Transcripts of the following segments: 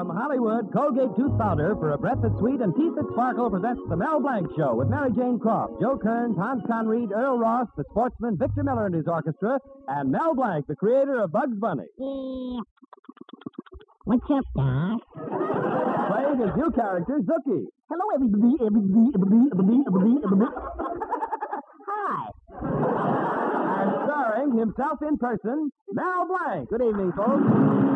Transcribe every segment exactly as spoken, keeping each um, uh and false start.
From Hollywood, Colgate Tooth Powder for a breath that's sweet and teeth that sparkle presents the Mel Blanc Show with Mary Jane Croft, Joe Kern, Hans Conried, Earl Ross, the sportsman, Victor Miller and his orchestra, and Mel Blanc, the creator of Bugs Bunny. Yeah. What's up, Doc? Playing his new character, Zookie. Hello, everybody, everybody, everybody, everybody, everybody, everybody. Hi. And starring himself in person, Mel Blanc. Good evening, folks.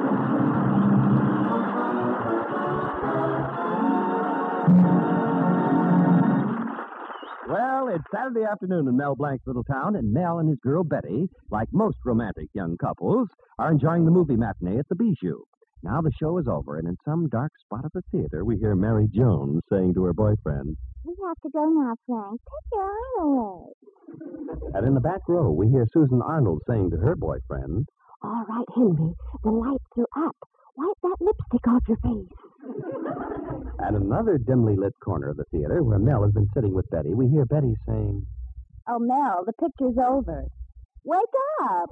Well, it's Saturday afternoon in Mel Blanc's little town, and Mel and his girl Betty, like most romantic young couples, are enjoying the movie matinee at the Bijou. Now the show is over, and in some dark spot of the theater, we hear Mary Jones saying to her boyfriend, "We have to go now, Frank. Take your arm away." And in the back row, we hear Susan Arnold saying to her boyfriend, "All right, Henry, the lights are up. Wipe that lipstick off your face." And in another dimly lit corner of the theater, where Mel has been sitting with Betty, we hear Betty saying, "Oh, Mel, the picture's over. Wake up."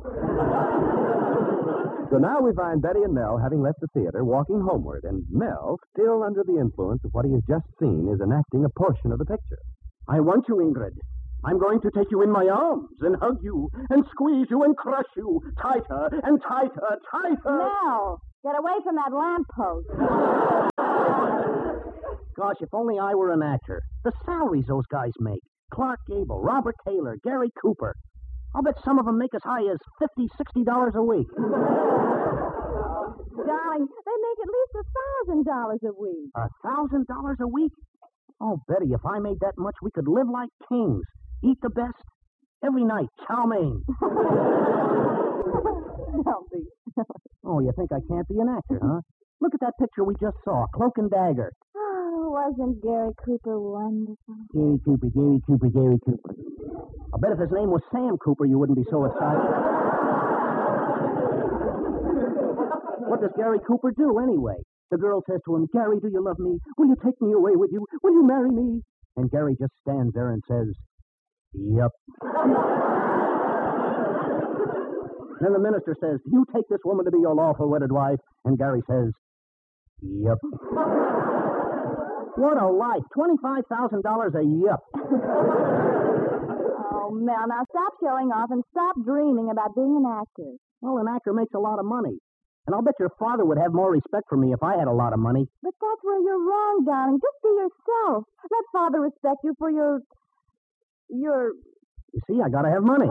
So now we find Betty and Mel, having left the theater, walking homeward, and Mel, still under the influence of what he has just seen, is enacting a portion of the picture. "I want you, Ingrid. I'm going to take you in my arms and hug you and squeeze you and crush you tighter and tighter, tighter." Mel, get away from that lamppost. Gosh, if only I were an actor. The salaries those guys make. Clark Gable, Robert Taylor, Gary Cooper. I'll bet some of them make as high as fifty dollars, sixty dollars a week. Darling, they make at least a thousand dollars a week. A thousand dollars a week? Oh, Betty, if I made that much, we could live like kings. Eat the best. Every night, chow mein. Don't be. Oh, you think I can't be an actor, huh? Look at that picture we just saw, Cloak and Dagger. Oh, wasn't Gary Cooper wonderful? Gary Cooper, Gary Cooper, Gary Cooper. I bet if his name was Sam Cooper, you wouldn't be so excited. What does Gary Cooper do, anyway? The girl says to him, "Gary, do you love me? Will you take me away with you? Will you marry me?" And Gary just stands there and says, "Yep." Then the minister says, "You take this woman to be your lawful wedded wife." And Gary says, "Yep." What a life. twenty-five thousand dollars a yep. Oh, Mel, now stop showing off and stop dreaming about being an actor. Well, an actor makes a lot of money. And I'll bet your father would have more respect for me if I had a lot of money. But that's where you're wrong, darling. Just be yourself. Let Father respect you for your... your... You see, I gotta have money.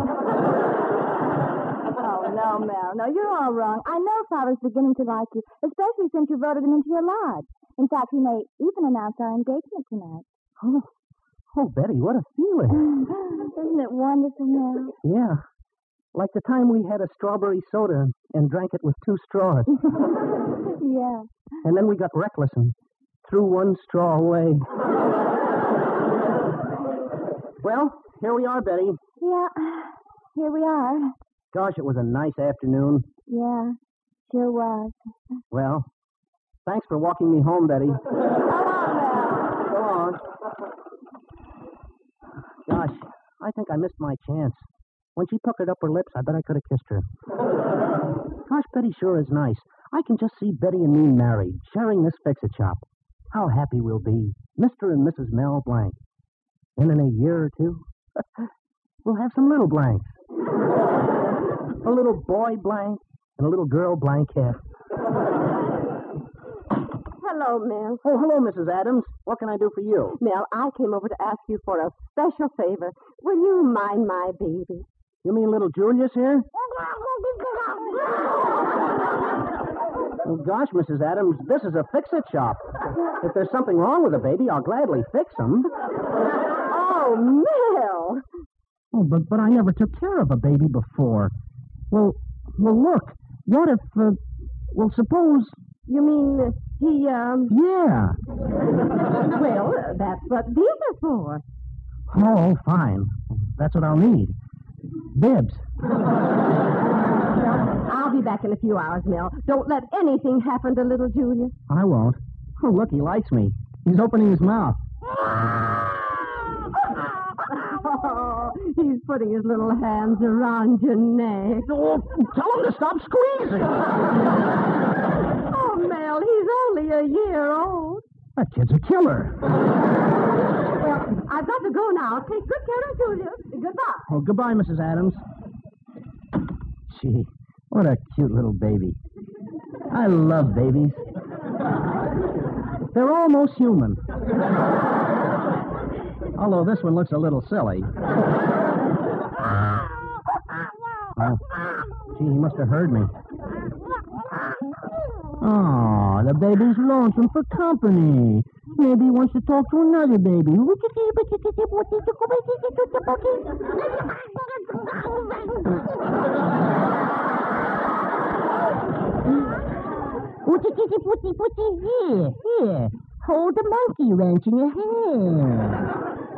Oh, no, Mel. No, you're all wrong. I know Father's beginning to like you, especially since you voted him into your lodge. In fact, he may even announce our engagement tonight. Oh, oh Betty, what a feeling. Isn't it wonderful, Mel? Yeah. Like the time we had a strawberry soda and drank it with two straws. Yeah. And then we got reckless and threw one straw away. Well, here we are, Betty. Yeah, here we are. Gosh, it was a nice afternoon. Yeah, sure was. Well, thanks for walking me home, Betty. Come on, Mel. So long. Gosh, I think I missed my chance. When she puckered up her lips, I bet I could have kissed her. Gosh, Betty sure is nice. I can just see Betty and me married, sharing this fix-a-chop. How happy we'll be, Mister and Missus Mel Blanc. Then in a year or two, we'll have some little Blancs. A little boy Blanc and a little girl Blankette. Hello, Mel. Oh, hello, Missus Adams. What can I do for you? Mel, I came over to ask you for a special favor. Will you mind my baby? You mean little Julius here? Oh, gosh, Missus Adams, this is a fix-it-shop. If there's something wrong with the baby, I'll gladly fix him. Oh, Mel! Oh, but but I never took care of a baby before. Well, well, look. What if, uh, well, suppose... You mean uh, he, um... Yeah. Well, uh, that's what these are for. Oh, fine. That's what I'll need. Bibs. I'll be back in a few hours, Mel. Don't let anything happen to little Julius. I won't. Oh, look, he likes me. He's opening his mouth. Oh, he's putting his little hands around your neck. Oh, tell him to stop squeezing. Oh, Mel, he's only a That kid's a killer. Well, I've got to go now. Take good care of Julius. Goodbye. Oh, goodbye, Missus Adams. Gee, what a cute little baby. I love babies. They're almost human. Although this one looks a little silly. Oh, gee, he must have heard me. Oh, the baby's lonesome for company. Maybe he wants to talk to another baby. Here, here. Hold the monkey wrench in your hand.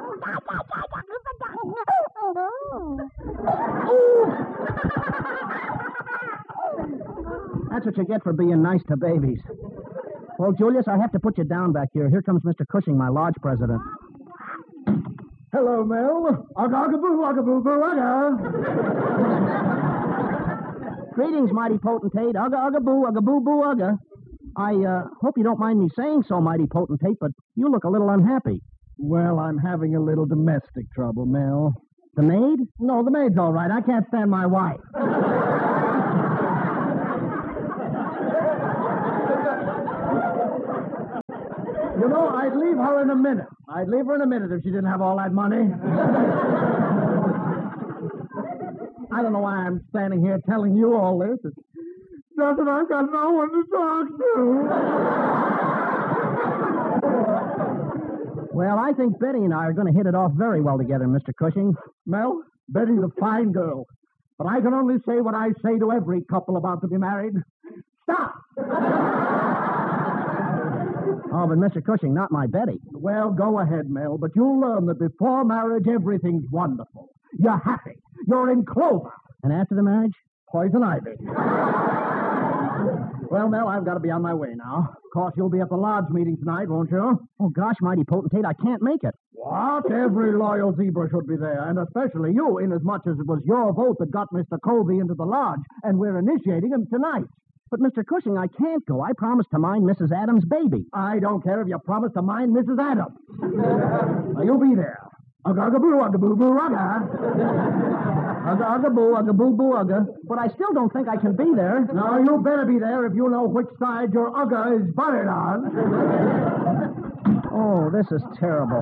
That's what you get for being nice to babies. Well, Julius, I have to put you down back here. Here comes Mister Cushing, my lodge president. Hello, Mel. Ugga-ugga-boo, ugga-boo-boo, ugga. Greetings, mighty potentate. Ugga, ugga, boo, ugga, boo, boo, ugga. I uh, hope you don't mind me saying so, mighty potentate, but you look a little unhappy. Well, I'm having a little domestic trouble, Mel. The maid? No, the maid's all right. I can't stand my wife. You know, I'd leave her in a minute. I'd leave her in a minute if she didn't have all that money. I don't know why I'm standing here telling you all this. It's just that I've got no one to talk to. Well, I think Betty and I are going to hit it off very well together, Mister Cushing. Mel, Betty's a fine girl. But I can only say what I say to every couple about to be married. Stop! Oh, but Mister Cushing, not my Betty. Well, go ahead, Mel, but you'll learn that before marriage, everything's wonderful. You're happy. You're in clover. And after the marriage? Poison ivy. Well, Mel, I've got to be on my way now. Of course, you'll be at the lodge meeting tonight, won't you? Oh, gosh, mighty potentate, I can't make it. What? Every loyal zebra should be there, and especially you, inasmuch as it was your vote that got Mister Colby into the lodge, and we're initiating him tonight. But, Mister Cushing, I can't go. I promised to mind Missus Adams' baby. I don't care if you promise to mind Missus Adams. Now, you'll be there. Ugga-ugga-boo, ugga-boo-boo, ugga. Ugga-ugga-boo, ugga-boo-boo, ugga. But I still don't think I can be there. No, you better be there if you know which side your ugga is buttered on. Oh, this is terrible.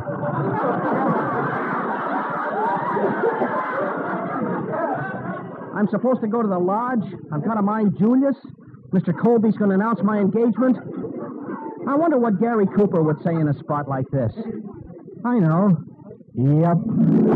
I'm supposed to go to the lodge. I've got to mind Julius. Mister Colby's going to announce my engagement. I wonder what Gary Cooper would say in a spot like this. I know. Yep.